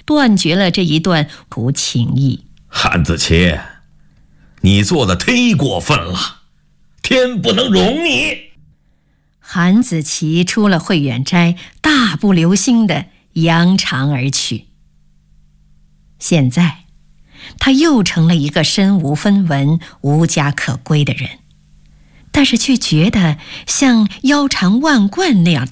断绝了这一段不情谊。 韩子琪，你做的忒过分了，天不能容你。 韩子琪出了慧远斋，大步流星地扬长而去。现在他又成了一个身无分文、无家可归的人，但是却觉得像腰缠万贯那样